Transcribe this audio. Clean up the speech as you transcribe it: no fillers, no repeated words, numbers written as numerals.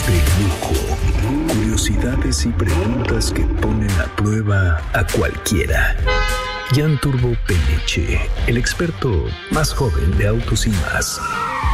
de lujo, curiosidades y preguntas que ponen a prueba a cualquiera. Jan Turbo Peniche, el experto más joven de autos y más.